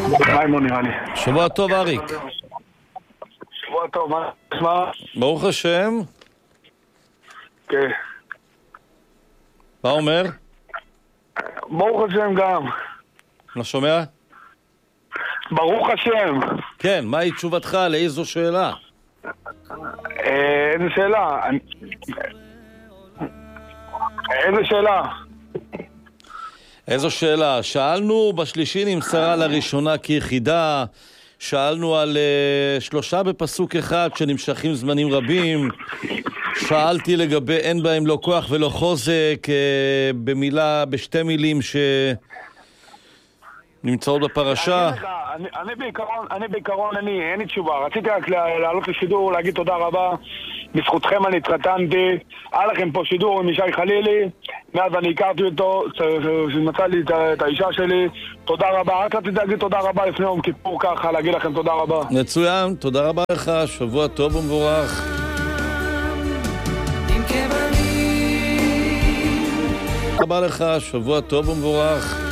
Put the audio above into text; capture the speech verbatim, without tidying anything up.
ריימון נראה לי. שבוע טוב, אריק. שבוע טוב, מה נשמע? ברוך השם. כן. מה אומר? ברוך השם גם. לא שומע? ברוך השם. כן, מהי תשובתך? לאיזו שאלה? אה, איזה שאלה? אני- איזה שאלה? איזו שאלה? שאלנו בשלישי נמסרה לראשונה כיחידה, שאלנו על uh, שלושה בפסוק אחד שנמשכים זמנים רבים, שאלתי לגבי אין בהם לא כוח ולא חוזק, uh, במילה, בשתי מילים שנמצאות בפרשה. אני אגיד לך, אני- אני בעיקרון, אני בעיקרון, אני- אין לי תשובה. רציתי רק לה- לעלות לשידור, להגיד תודה רבה. בזכותכם אני התחתנתי. היה לכם פה שידור עם ישי חלילי. מאז אני הכרתי אותו, שמצא לי את ה- את האישה שלי. תודה רבה. רק רציתי להגיד תודה רבה לפני יום כיפור ככה, להגיד לכם תודה רבה. מצוין, תודה רבה לך, שבוע טוב ומבורך. תודה רבה לך, שבוע טוב ומבורך.